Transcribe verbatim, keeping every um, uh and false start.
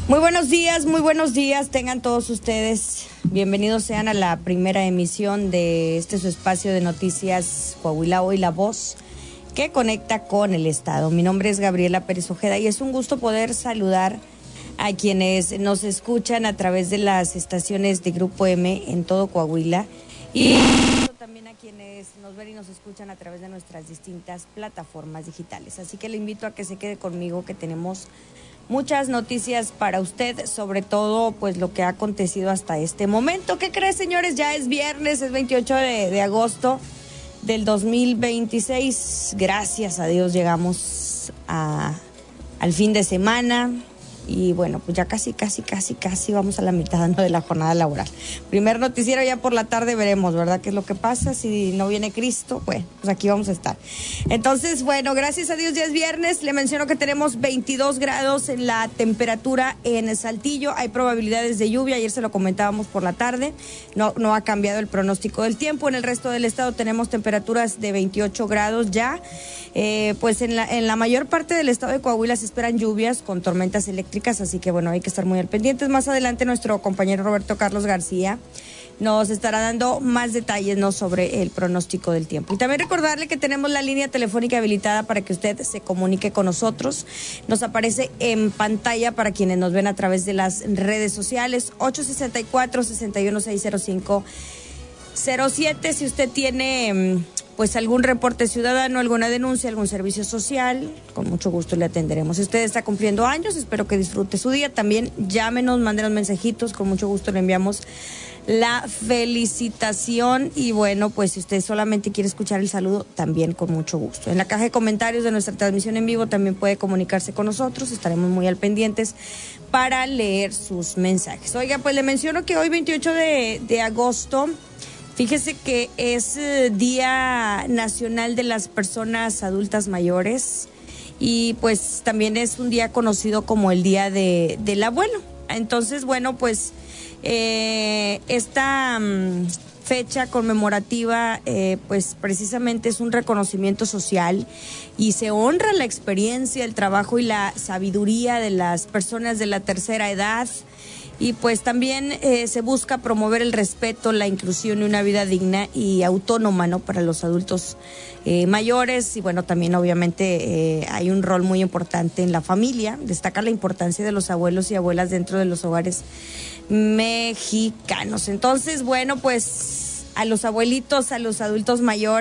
Muy buenos días, muy buenos días, tengan todos ustedes. Bienvenidos sean a la primera emisión de este su espacio de noticias Coahuila Hoy, la voz que conecta con el Estado. Mi nombre es Gabriela Pérez Ojeda y es un gusto poder saludar a quienes nos escuchan a través de las estaciones de Grupo M en todo Coahuila y también a quienes nos ven y nos escuchan a través de nuestras distintas plataformas digitales. Así que le invito a que se quede conmigo, que tenemos muchas noticias para usted, sobre todo pues lo que ha acontecido hasta este momento. ¿Qué cree, señores? Ya es viernes, es veintiocho de, de agosto del dos mil veintiséis. Gracias a Dios llegamos a, al fin de semana. Y bueno, pues ya casi, casi, casi, casi vamos a la mitad, ¿no?, de la jornada laboral. Primer noticiero ya por la tarde, veremos, ¿verdad?, qué es lo que pasa. Si no viene Cristo, bueno, pues aquí vamos a estar. Entonces, bueno, gracias a Dios ya es viernes. Le menciono que tenemos veintidós grados en la temperatura en Saltillo. Hay probabilidades de lluvia, ayer se lo comentábamos por la tarde. No, no ha cambiado el pronóstico del tiempo. En el resto del estado tenemos temperaturas de veintiocho grados ya. Eh, pues en la, en la mayor parte del estado de Coahuila se esperan lluvias con tormentas eléctricas, así que bueno, hay que estar muy al pendientes. Más adelante nuestro compañero Roberto Carlos García nos estará dando más detalles, ¿no?, sobre el pronóstico del tiempo. Y también recordarle que tenemos la línea telefónica habilitada para que usted se comunique con nosotros. Nos aparece en pantalla para quienes nos ven a través de las redes sociales, ocho sesenta y cuatro, sesenta y uno, seiscientos cinco cero siete. Si usted tiene pues algún reporte ciudadano, alguna denuncia, algún servicio social, con mucho gusto le atenderemos. Si usted está cumpliendo años, espero que disfrute su día. También llámenos, mándenos mensajitos, con mucho gusto le enviamos la felicitación. Y bueno, pues si usted solamente quiere escuchar el saludo, también con mucho gusto. En la caja de comentarios de nuestra transmisión en vivo también puede comunicarse con nosotros, estaremos muy al pendientes para leer sus mensajes. Oiga, pues le menciono que hoy veintiocho de, de agosto, fíjese que es eh, Día Nacional de las Personas Adultas Mayores y pues también es un día conocido como el Día de, del Abuelo. Entonces, bueno, pues eh, esta um, fecha conmemorativa eh, pues precisamente es un reconocimiento social y se honra la experiencia, el trabajo y la sabiduría de las personas de la tercera edad. Y pues también eh, se busca promover el respeto, la inclusión y una vida digna y autónoma, ¿no?, para los adultos eh, mayores. Y bueno, también obviamente eh, hay un rol muy importante en la familia. Destaca la importancia de los abuelos y abuelas dentro de los hogares mexicanos. Entonces, bueno, pues a los abuelitos, a los adultos mayores,